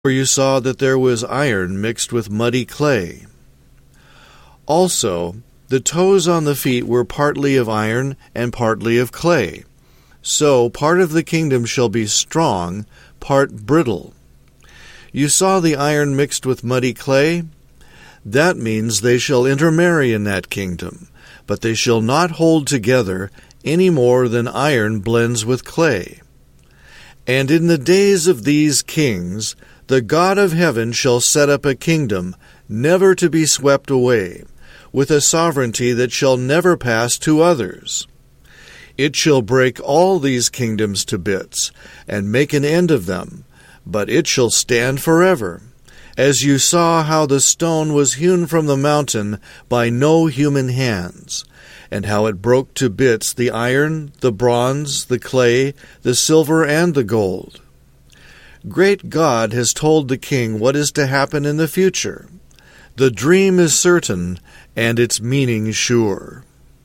where you saw that there was iron mixed with muddy clay. Also, the toes on the feet were partly of iron and partly of clay. So part of the kingdom shall be strong, part brittle. You saw the iron mixed with muddy clay? That means they shall intermarry in that kingdom, but they shall not hold together any more than iron blends with clay. And in the days of these kings, the God of heaven shall set up a kingdom, never to be swept away, with a sovereignty that shall never pass to others. It shall break all these kingdoms to bits, and make an end of them, but it shall stand forever, as you saw how the stone was hewn from the mountain by no human hands, and how it broke to bits the iron, the bronze, the clay, the silver, and the gold. Great God has told the king what is to happen in the future. The dream is certain, and its meaning sure.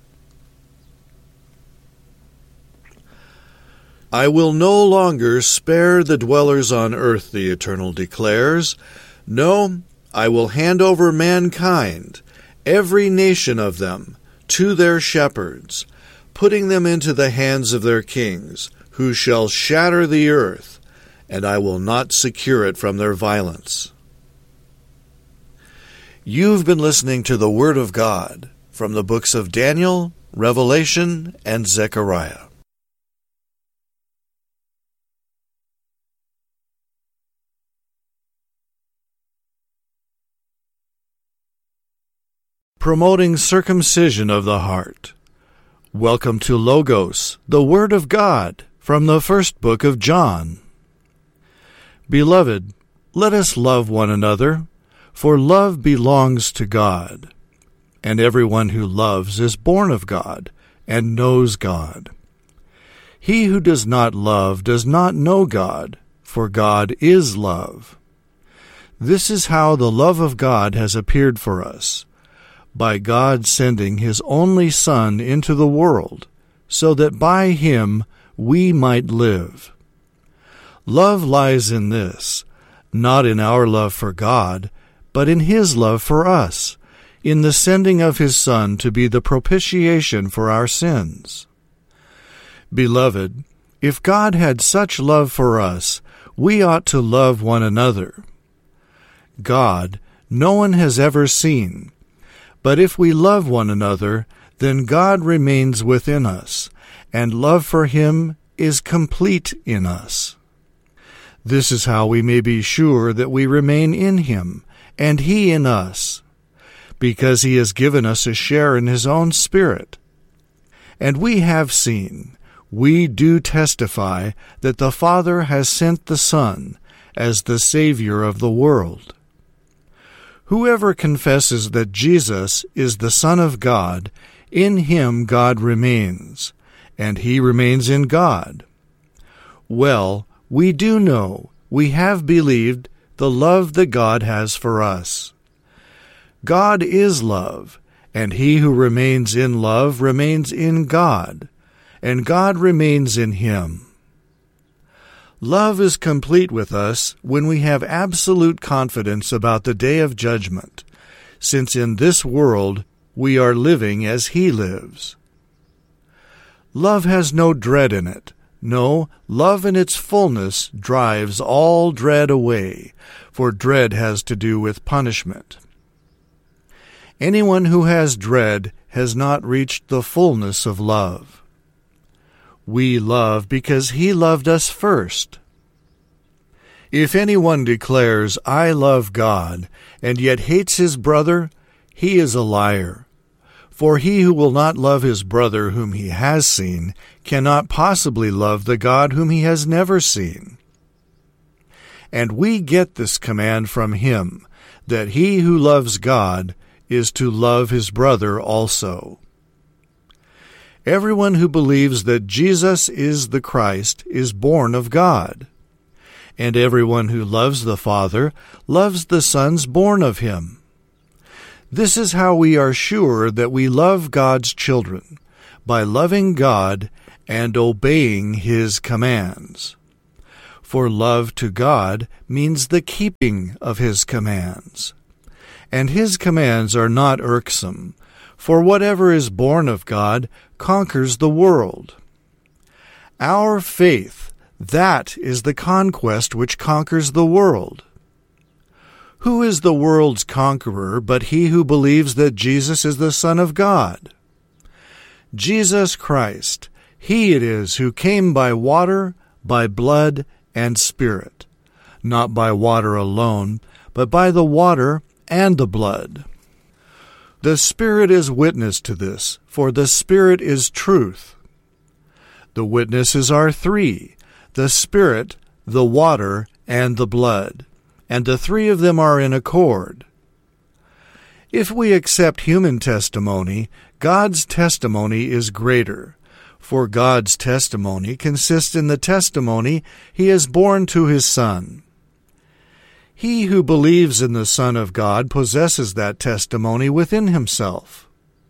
I will no longer spare the dwellers on earth, the Eternal declares. No, I will hand over mankind, every nation of them, to their shepherds, putting them into the hands of their kings, who shall shatter the earth, and I will not secure it from their violence. You've been listening to the Word of God from the books of Daniel, Revelation, and Zechariah. Promoting circumcision of the heart. Welcome to Logos, the Word of God, from the first book of John. Beloved, let us love one another, for love belongs to God. And everyone who loves is born of God, and knows God. He who does not love does not know God, for God is love. This is how the love of God has appeared for us, by God sending His only Son into the world, so that by Him we might live. Love lies in this, not in our love for God, but in His love for us, in the sending of His Son to be the propitiation for our sins. Beloved, if God had such love for us, we ought to love one another. God, no one has ever seen. But if we love one another, then God remains within us, and love for Him is complete in us. This is how we may be sure that we remain in Him, and He in us, because He has given us a share in His own Spirit. And we have seen, we do testify, that the Father has sent the Son as the Savior of the world. Whoever confesses that Jesus is the Son of God, in Him God remains, and He remains in God. Well, we do know, we have believed, the love that God has for us. God is love, and he who remains in love remains in God, and God remains in him. Love is complete with us when we have absolute confidence about the day of judgment, since in this world we are living as He lives. Love has no dread in it. No, love in its fullness drives all dread away, for dread has to do with punishment. Anyone who has dread has not reached the fullness of love. We love because He loved us first. If anyone declares, "I love God," and yet hates his brother, he is a liar. For he who will not love his brother whom he has seen cannot possibly love the God whom he has never seen. And we get this command from Him, that he who loves God is to love his brother also. Everyone who believes that Jesus is the Christ is born of God. And everyone who loves the Father loves the sons born of Him. This is how we are sure that we love God's children, by loving God and obeying His commands. For love to God means the keeping of His commands. And His commands are not irksome, for whatever is born of God conquers the world. Our faith, that is the conquest which conquers the world. Who is the world's conqueror but he who believes that Jesus is the Son of God? Jesus Christ, He it is who came by water, by blood, and Spirit, not by water alone, but by the water and the blood. The Spirit is witness to this, for the Spirit is truth. The witnesses are three, the Spirit, the water, and the blood, and the three of them are in accord. If we accept human testimony, God's testimony is greater, for God's testimony consists in the testimony He has borne to His Son. He who believes in the Son of God possesses that testimony within himself.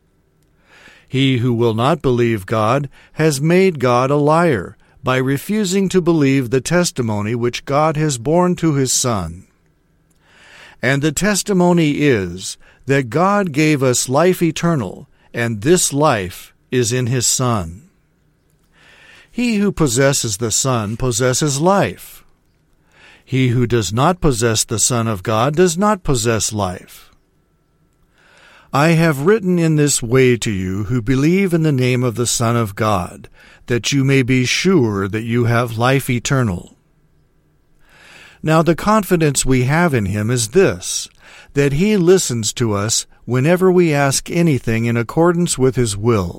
He who will not believe God has made God a liar by refusing to believe the testimony which God has borne to His Son. And the testimony is that God gave us life eternal, and this life is in His Son. He who possesses the Son possesses life. He who does not possess the Son of God does not possess life. I have written in this way to you who believe in the name of the Son of God, that you may be sure that you have life eternal. Now the confidence we have in Him is this, that He listens to us whenever we ask anything in accordance with His will.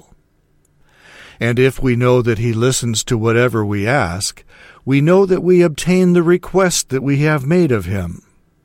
And if we know that He listens to whatever we ask, we know that we obtain the request that we have made of Him.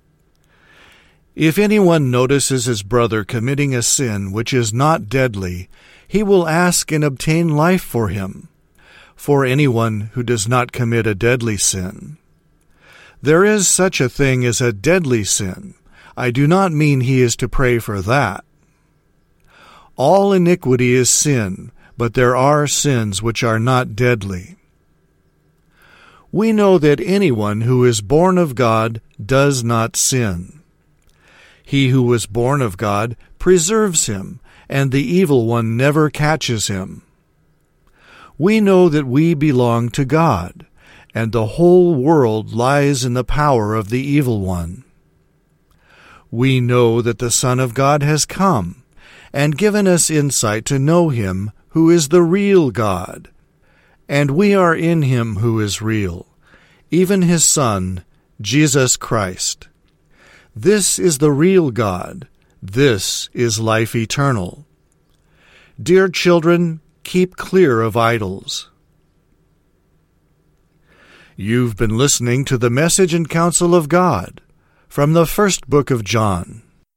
If anyone notices his brother committing a sin which is not deadly, he will ask and obtain life for him, for anyone who does not commit a deadly sin. There is such a thing as a deadly sin. I do not mean he is to pray for that. All iniquity is sin, but there are sins which are not deadly. We know that anyone who is born of God does not sin. He who was born of God preserves him, and the evil one never catches him. We know that we belong to God, and the whole world lies in the power of the evil one. We know that the Son of God has come, and given us insight to know Him who is the real God, and we are in Him who is real, even His Son, Jesus Christ. This is the real God. This is life eternal. Dear children, keep clear of idols. You've been listening to the Message and Counsel of God from the first book of John.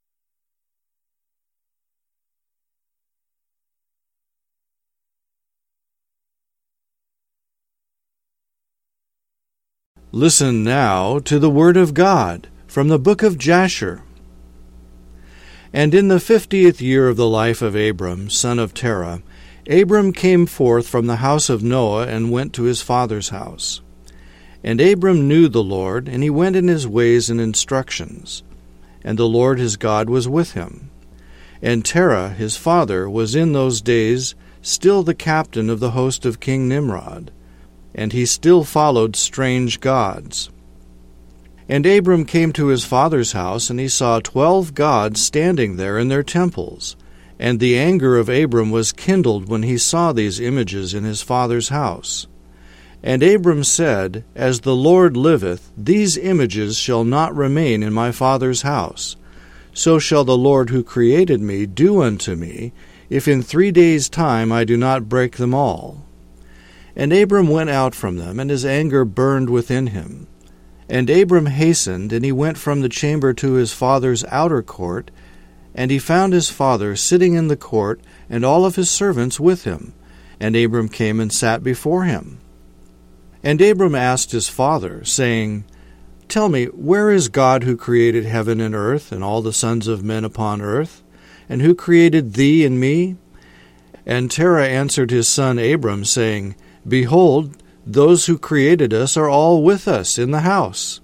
Listen now to the Word of God from the book of Jasher. And in the 50th year of the life of Abram, son of Terah, Abram came forth from the house of Noah and went to his father's house. And Abram knew the Lord, and he went in his ways and instructions. And the Lord his God was with him. And Terah his father was in those days still the captain of the host of King Nimrod, and he still followed strange gods. And Abram came to his father's house, and he saw 12 gods standing there in their temples. And the anger of Abram was kindled when he saw these images in his father's house. And Abram said, As the Lord liveth, these images shall not remain in my father's house. So shall the Lord who created me do unto me, if in 3 days' time I do not break them all. And Abram went out from them, and his anger burned within him. And Abram hastened, and he went from the chamber to his father's outer court, and he found his father sitting in the court, and all of his servants with him. And Abram came and sat before him. And Abram asked his father, saying, Tell me, where is God who created heaven and earth, and all the sons of men upon earth? And who created thee and me? And Terah answered his son Abram, saying, Behold, Those who created us are all with us in the house."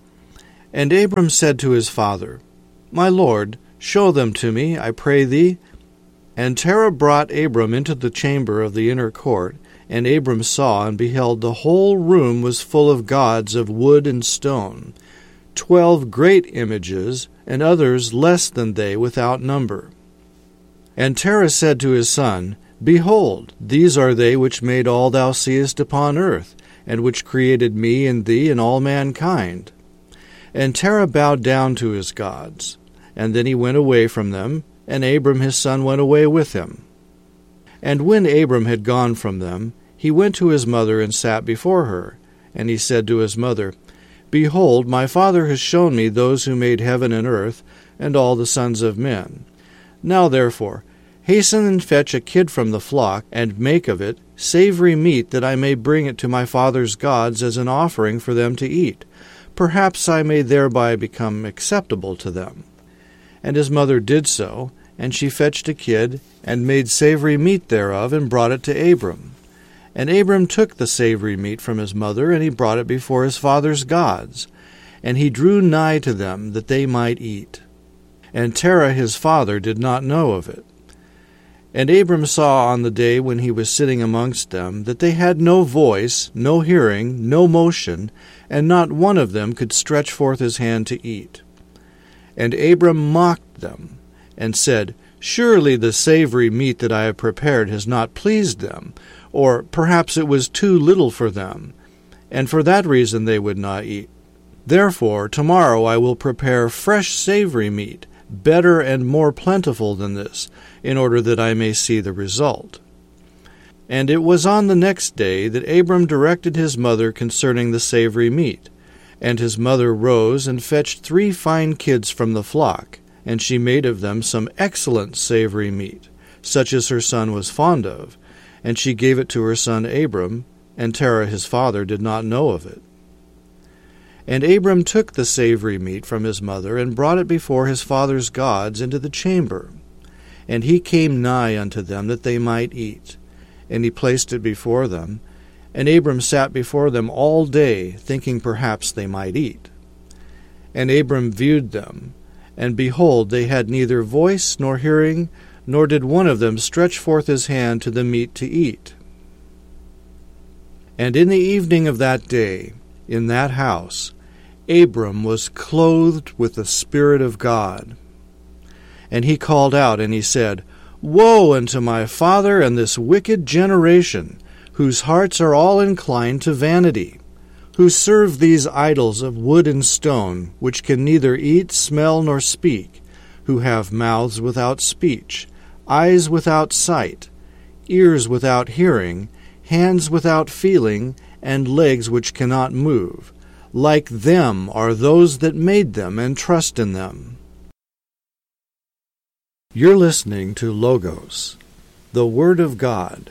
And Abram said to his father, "My lord, show them to me, I pray thee." And Terah brought Abram into the chamber of the inner court, and Abram saw and beheld the whole room was full of gods of wood and stone, 12 great images, and others less than they without number. And Terah said to his son, "Behold, these are they which made all thou seest upon earth, and which created me and thee and all mankind." And Terah bowed down to his gods, and then he went away from them, and Abram his son went away with him. And when Abram had gone from them, he went to his mother and sat before her. And he said to his mother, "Behold, my father has shown me those who made heaven and earth, and all the sons of men. Now therefore, hasten and fetch a kid from the flock, and make of it savory meat, that I may bring it to my father's gods as an offering for them to eat. Perhaps I may thereby become acceptable to them." And his mother did so, and she fetched a kid, and made savory meat thereof, and brought it to Abram. And Abram took the savory meat from his mother, and he brought it before his father's gods. And he drew nigh to them, that they might eat. And Terah his father did not know of it. And Abram saw on the day when he was sitting amongst them, that they had no voice, no hearing, no motion, and not one of them could stretch forth his hand to eat. And Abram mocked them, and said, "Surely the savory meat that I have prepared has not pleased them, or perhaps it was too little for them, and for that reason they would not eat. Therefore tomorrow I will prepare fresh savory meat, better and more plentiful than this, in order that I may see the result." And it was on the next day that Abram directed his mother concerning the savory meat. And his mother rose and fetched 3 fine kids from the flock, and she made of them some excellent savory meat, such as her son was fond of, and she gave it to her son Abram, and Terah his father did not know of it. And Abram took the savory meat from his mother, and brought it before his father's gods into the chamber. And he came nigh unto them, that they might eat. And he placed it before them. And Abram sat before them all day, thinking perhaps they might eat. And Abram viewed them, and behold, they had neither voice nor hearing, nor did one of them stretch forth his hand to the meat to eat. And in the evening of that day, in that house, Abram was clothed with the Spirit of God. And he called out, and he said, "Woe unto my father and this wicked generation, whose hearts are all inclined to vanity, who serve these idols of wood and stone, which can neither eat, smell, nor speak, who have mouths without speech, eyes without sight, ears without hearing, hands without feeling, and legs which cannot move. Like them are those that made them and trust in them." You're listening to Logos, the Word of God.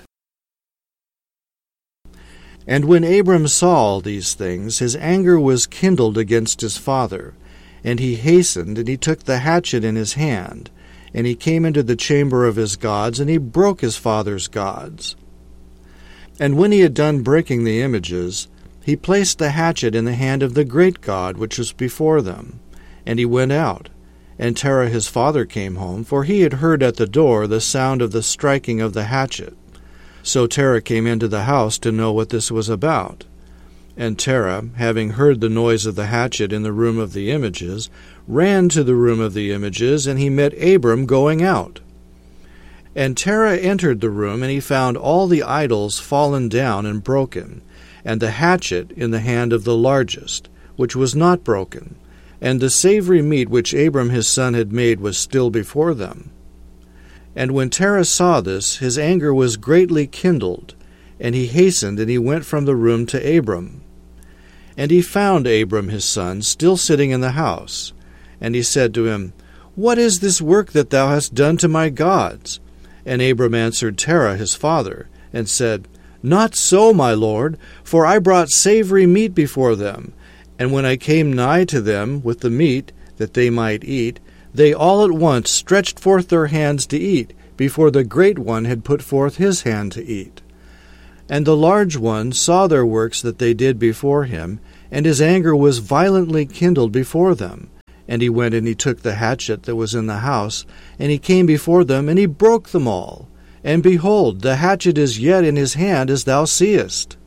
And when Abram saw all these things, his anger was kindled against his father. And he hastened, and he took the hatchet in his hand. And he came into the chamber of his gods, and he broke his father's gods. And when he had done breaking the images, he placed the hatchet in the hand of the great God which was before them. And he went out. And Terah his father came home, for he had heard at the door the sound of the striking of the hatchet. So Terah came into the house to know what this was about. And Terah, having heard the noise of the hatchet in the room of the images, ran to the room of the images, and he met Abram going out. And Terah entered the room, and he found all the idols fallen down and broken, and the hatchet in the hand of the largest, which was not broken, and the savory meat which Abram his son had made was still before them. And when Terah saw this, his anger was greatly kindled, and he hastened, and he went from the room to Abram. And he found Abram his son still sitting in the house. And he said to him, "What is this work that thou hast done to my gods?" And Abram answered Terah his father, and said, "Not so, my lord, for I brought savory meat before them. And when I came nigh to them with the meat, that they might eat, they all at once stretched forth their hands to eat, before the great one had put forth his hand to eat. And the large one saw their works that they did before him, and his anger was violently kindled before them. And he went and he took the hatchet that was in the house, and he came before them, and he broke them all. And behold, the hatchet is yet in his hand, as thou seest.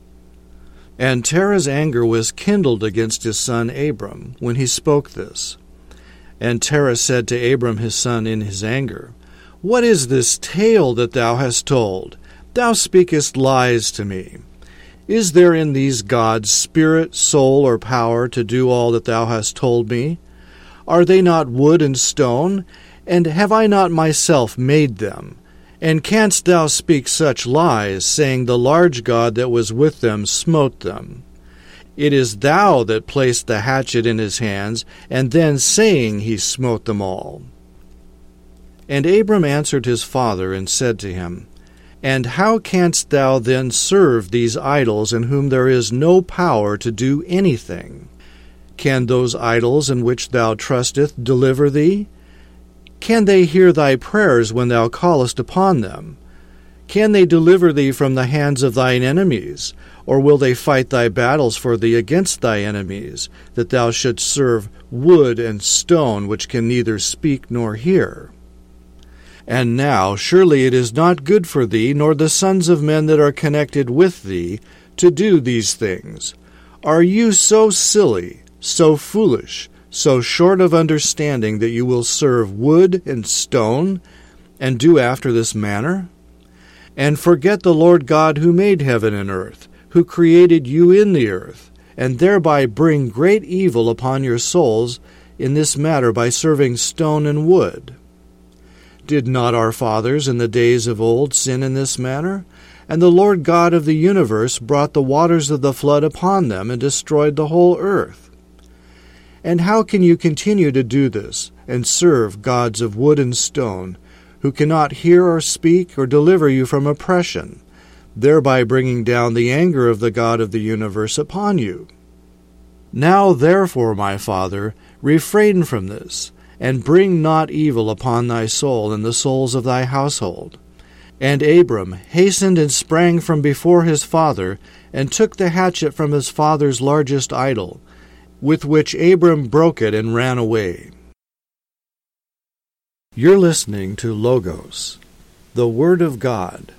And Terah's anger was kindled against his son Abram, when he spoke this. And Terah said to Abram his son in his anger, What is this tale that thou hast told? Thou speakest lies to me. Is there in these gods spirit, soul, or power to do all that thou hast told me? Are they not wood and stone? And have I not myself made them? And canst thou speak such lies, saying the large God that was with them smote them? It is thou that placed the hatchet in his hands, and then saying he smote them all. And Abram answered his father, and said to him, And how canst thou then serve these idols in whom there is no power to do anything? Can those idols in which thou trustest deliver thee? Can they hear thy prayers when thou callest upon them? Can they deliver thee from the hands of thine enemies? Or will they fight thy battles for thee against thy enemies, that thou shouldst serve wood and stone, which can neither speak nor hear? And now surely it is not good for thee, nor the sons of men that are connected with thee, to do these things. Are you so silly, so foolish, so short of understanding, that you will serve wood and stone, and do after this manner? And forget the Lord God who made heaven and earth, who created you in the earth, and thereby bring great evil upon your souls in this matter by serving stone and wood. Did not our fathers in the days of old sin in this manner? And the Lord God of the universe brought the waters of the flood upon them, and destroyed the whole earth. And how can you continue to do this, and serve gods of wood and stone, who cannot hear or speak or deliver you from oppression, thereby bringing down the anger of the God of the universe upon you? Now therefore, my father, refrain from this, and bring not evil upon thy soul and the souls of thy household. And Abram hastened and sprang from before his father, and took the hatchet from his father's largest idol, with which Abram broke it and ran away. You're listening to Logos, the Word of God.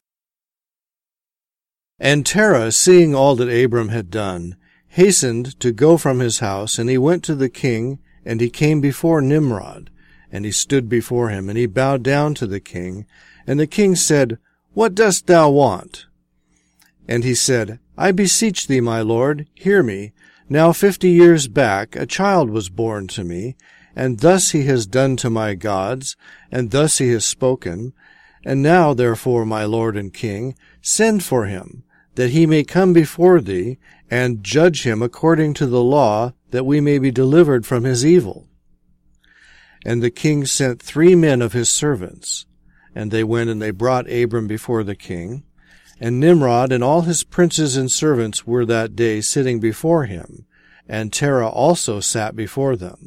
And Terah, seeing all that Abram had done, hastened to go from his house, and he went to the king, and he came before Nimrod. And he stood before him, and he bowed down to the king. And the king said, What dost thou want? And he said, I beseech thee, my lord, hear me. Now 50 years back a child was born to me, and thus he has done to my gods, and thus he has spoken. And now, therefore, my lord and king, send for him, that he may come before thee, and judge him according to the law, that we may be delivered from his evil. And the king sent 3 men of his servants, and they went and they brought Abram before the king. And Nimrod and all his princes and servants were that day sitting before him, and Terah also sat before them.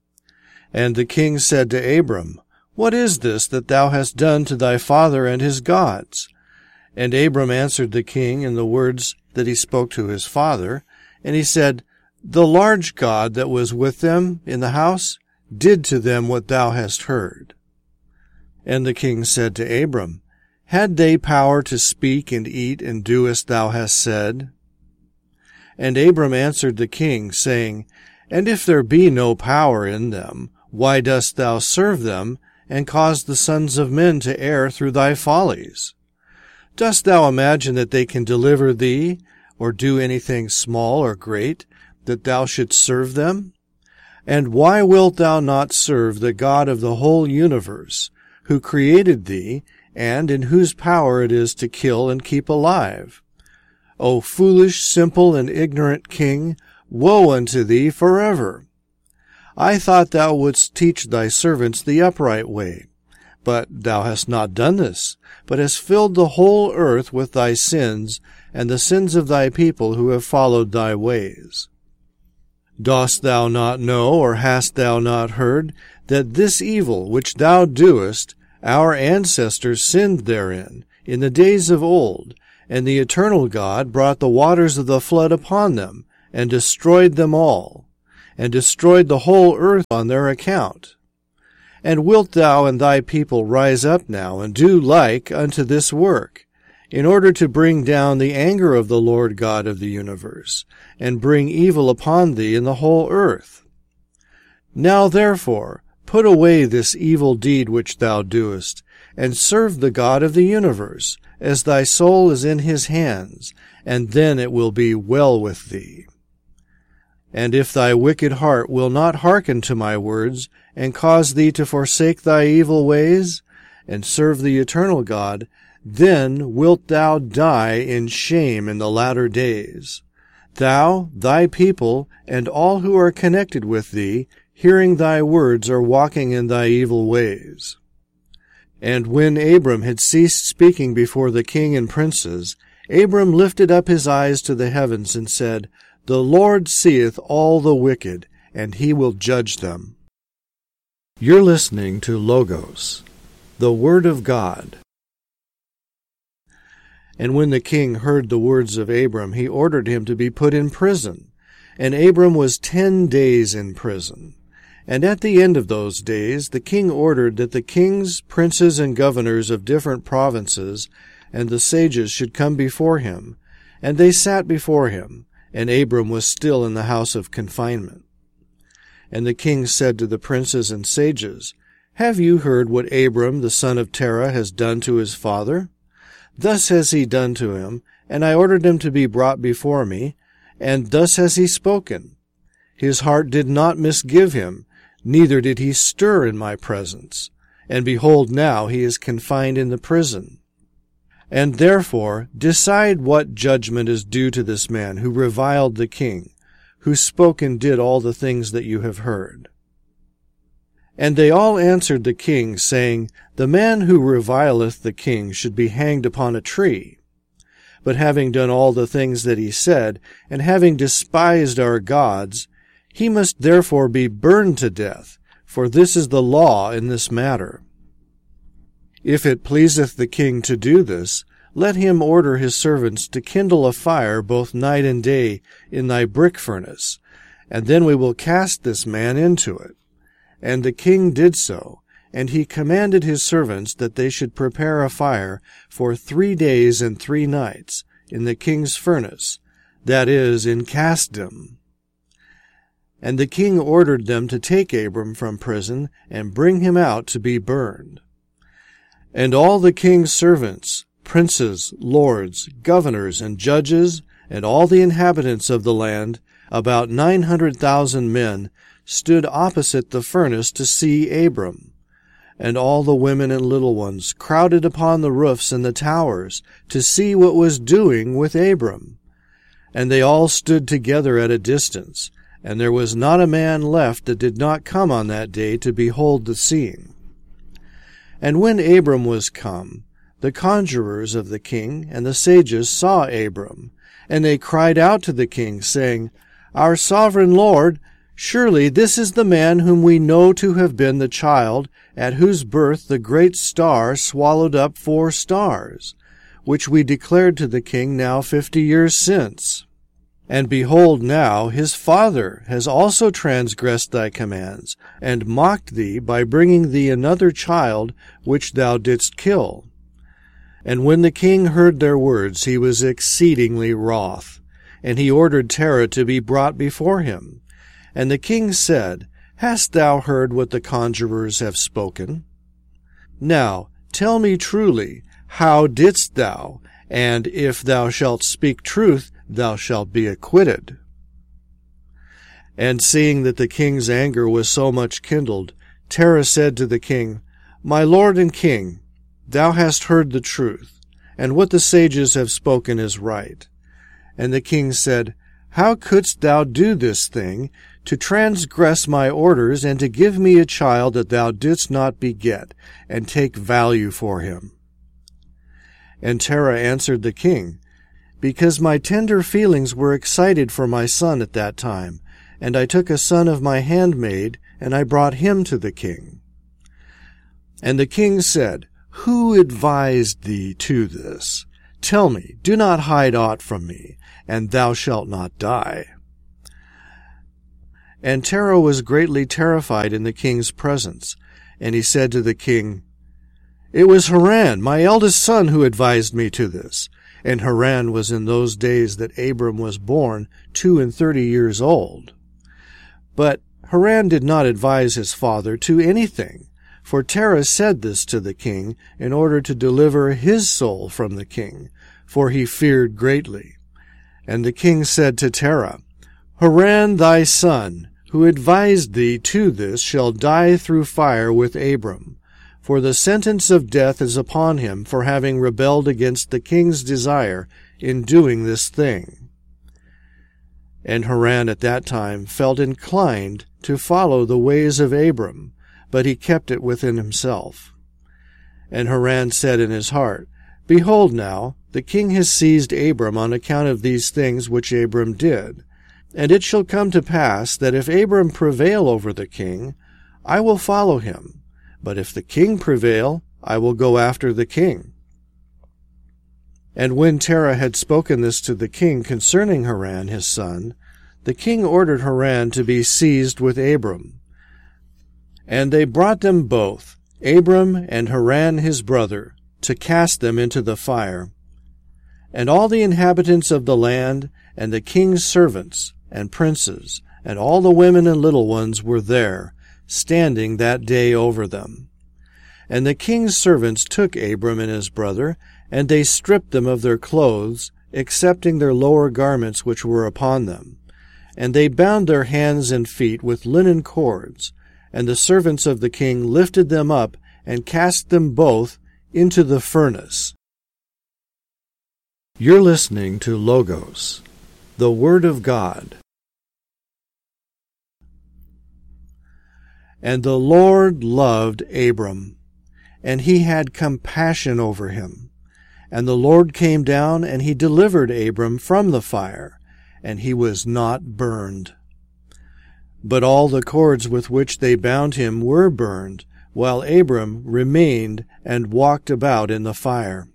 And the king said to Abram, What is this that thou hast done to thy father and his gods? And Abram answered the king in the words that he spoke to his father, and he said, The large God that was with them in the house did to them what thou hast heard. And the king said to Abram, Had they power to speak and eat and do as thou hast said? And Abram answered the king, saying, And if there be no power in them, why dost thou serve them, and cause the sons of men to err through thy follies? Dost thou imagine that they can deliver thee, or do anything small or great, that thou shouldst serve them? And why wilt thou not serve the God of the whole universe, who created thee, and in whose power it is to kill and keep alive? O foolish, simple, and ignorant king, woe unto thee forever! I thought thou wouldst teach thy servants the upright way. But thou hast not done this, but hast filled the whole earth with thy sins, and the sins of thy people who have followed thy ways. Dost thou not know, or hast thou not heard, that this evil which thou doest, our ancestors sinned therein, in the days of old, And the eternal God brought the waters of the flood upon them, and destroyed them all, and destroyed the whole earth on their account. And wilt thou and thy people rise up now, and do like unto this work, in order to bring down the anger of the Lord God of the universe, and bring evil upon thee in the whole earth? Now therefore put away this evil deed which thou doest, and serve the God of the universe, as thy soul is in his hands, and then it will be well with thee. And if thy wicked heart will not hearken to my words, and cause thee to forsake thy evil ways, and serve the eternal God, then wilt thou die in shame in the latter days, thou, thy people, and all who are connected with thee, hearing thy words or walking in thy evil ways. And when Abram had ceased speaking before the king and princes, Abram lifted up his eyes to the heavens and said, The Lord seeth all the wicked, and he will judge them. You're listening to Logos, the Word of God. And when the king heard the words of Abram, he ordered him to be put in prison. And Abram was 10 days in prison. And at the end of those days the king ordered that the kings, princes, and governors of different provinces and the sages should come before him. And they sat before him, and Abram was still in the house of confinement. And the king said to the princes and sages, Have you heard what Abram the son of Terah has done to his father? Thus has he done to him, and I ordered him to be brought before me, and thus has he spoken. His heart did not misgive him, neither did he stir in my presence. And behold, now he is confined in the prison. And therefore decide what judgment is due to this man who reviled the king, who spoke and did all the things that you have heard. And they all answered the king, saying, The man who revileth the king should be hanged upon a tree. But having done all the things that he said, and having despised our gods, he must therefore be burned to death, for this is the law in this matter. If it pleaseth the king to do this, let him order his servants to kindle a fire both night and day in thy brick furnace, and then we will cast this man into it. And the king did so, and he commanded his servants that they should prepare a fire for 3 days and 3 nights in the king's furnace, that is, in Kasdim. And the king ordered them to take Abram from prison and bring him out to be burned. And all the king's servants, princes, lords, governors, and judges, and all the inhabitants of the land, about 900,000 men, stood opposite the furnace to see Abram. And all the women and little ones crowded upon the roofs and the towers to see what was doing with Abram. And they all stood together at a distance, and there was not a man left that did not come on that day to behold the scene. And when Abram was come, the conjurers of the king and the sages saw Abram, and they cried out to the king, saying, Our sovereign lord, surely this is the man whom we know to have been the child at whose birth the great star swallowed up 4 stars, which we declared to the king now 50 years since. And behold, now his father has also transgressed thy commands, and mocked thee by bringing thee another child which thou didst kill. And when the king heard their words, he was exceedingly wroth, and he ordered Terah to be brought before him. And the king said, Hast thou heard what the conjurers have spoken? Now tell me truly, how didst thou? And if thou shalt speak truth, thou shalt be acquitted. And seeing that the king's anger was so much kindled, Terah said to the king, My lord and king, thou hast heard the truth, and what the sages have spoken is right. And the king said, How couldst thou do this thing, to transgress my orders, and to give me a child that thou didst not beget, and take value for him? And Terah answered the king, Because my tender feelings were excited for my son at that time, and I took a son of my handmaid, and I brought him to the king. And the king said, Who advised thee to this, Tell me, do not hide aught from me, and thou shalt not die." And Terah was greatly terrified in the king's presence, and he said to the king, "It was Haran, my eldest son, who advised me to this." And Haran was in those days that Abram was born 32 years old. But Haran did not advise his father to anything, for Terah said this to the king in order to deliver his soul from the king, for he feared greatly. And the king said to Terah, "Haran thy son, who advised thee to this, shall die through fire with Abram, for the sentence of death is upon him for having rebelled against the king's desire in doing this thing." And Haran at that time felt inclined to follow the ways of Abram, but he kept it within himself. And Haran said in his heart, "Behold now, the king has seized Abram on account of these things which Abram did. And it shall come to pass that if Abram prevail over the king, I will follow him. But if the king prevail, I will go after the king." And when Terah had spoken this to the king concerning Haran his son, the king ordered Haran to be seized with Abram. And they brought them both, Abram and Haran his brother, to cast them into the fire. And all the inhabitants of the land, and the king's servants, and princes, and all the women and little ones were there, standing that day over them. And the king's servants took Abram and his brother, and they stripped them of their clothes, excepting their lower garments which were upon them. And they bound their hands and feet with linen cords, and the servants of the king lifted them up, and cast them both into the furnace. You're listening to Logos, the Word of God. And the Lord loved Abram, and he had compassion over him. And the Lord came down, and he delivered Abram from the fire, and he was not burned. But all the cords with which they bound him were burned, while Abram remained and walked about in the fire.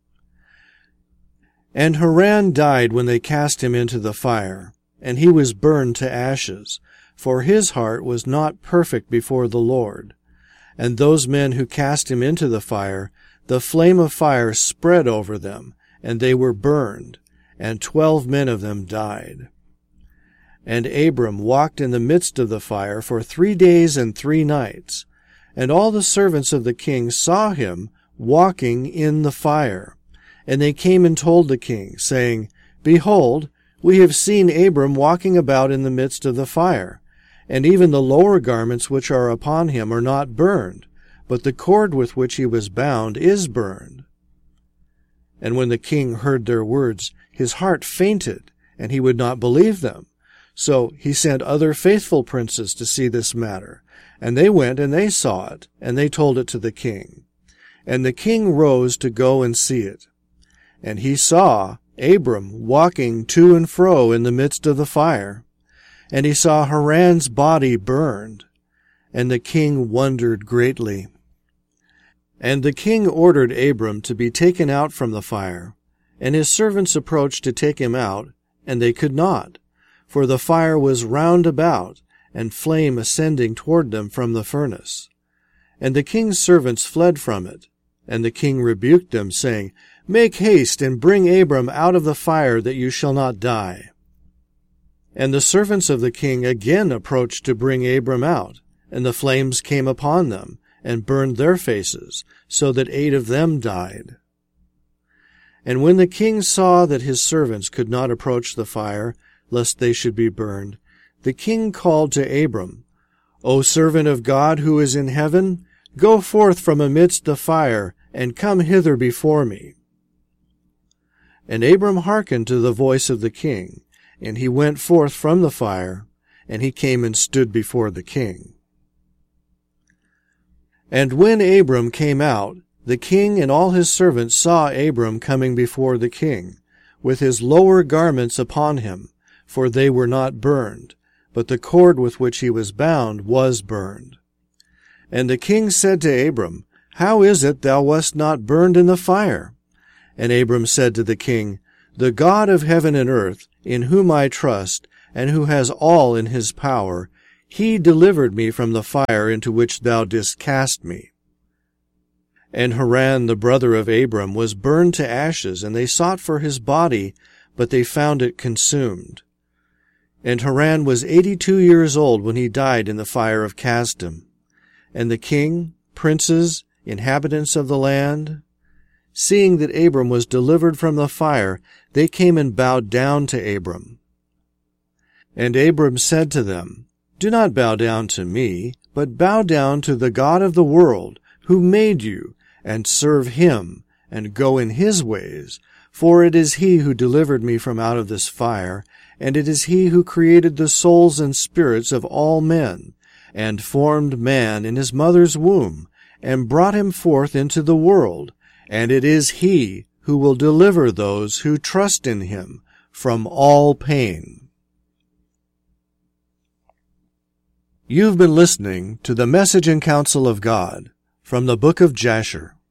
And Haran died when they cast him into the fire, and he was burned to ashes, for his heart was not perfect before the Lord. And those men who cast him into the fire, the flame of fire spread over them, and they were burned, and 12 men of them died. And Abram walked in the midst of the fire for 3 days and 3 nights, and all the servants of the king saw him walking in the fire. And they came and told the king, saying, "Behold, we have seen Abram walking about in the midst of the fire, and even the lower garments which are upon him are not burned, but the cord with which he was bound is burned." And when the king heard their words, his heart fainted, and he would not believe them. So he sent other faithful princes to see this matter, and they went and they saw it, and they told it to the king. And the king rose to go and see it. And he saw Abram walking to and fro in the midst of the fire, and he saw Haran's body burned, and the king wondered greatly. And the king ordered Abram to be taken out from the fire, and his servants approached to take him out, and they could not, for the fire was round about, and flame ascending toward them from the furnace. And the king's servants fled from it, and the king rebuked them, saying, "Make haste and bring Abram out of the fire, that you shall not die." And the servants of the king again approached to bring Abram out, and the flames came upon them, and burned their faces, so that 8 of them died. And when the king saw that his servants could not approach the fire, lest they should be burned, the king called to Abram, "O servant of God who is in heaven, go forth from amidst the fire, and come hither before me." And Abram hearkened to the voice of the king, and he went forth from the fire, and he came and stood before the king. And when Abram came out, the king and all his servants saw Abram coming before the king, with his lower garments upon him, for they were not burned, but the cord with which he was bound was burned. And the king said to Abram, "How is it thou wast not burned in the fire?" And Abram said to the king, The God of heaven and earth, in whom I trust, and who has all in his power, he delivered me from the fire into which thou didst cast me. And Haran the brother of Abram was burned to ashes, and they sought for his body, but they found it consumed. And Haran was 82 years old when he died in the fire of Kasdim. And the king, princes, inhabitants of the land, seeing that Abram was delivered from the fire, they came and bowed down to Abram. And Abram said to them, Do not bow down to me, but bow down to the God of the world, who made you, and serve him, and go in his ways. For it is he who delivered me from out of this fire, and it is he who created the souls and spirits of all men, and formed man in his mother's womb, and brought him forth into the world. And it is he who will deliver those who trust in him from all pain. You've been listening to the Message and Counsel of God from the book of Jasher.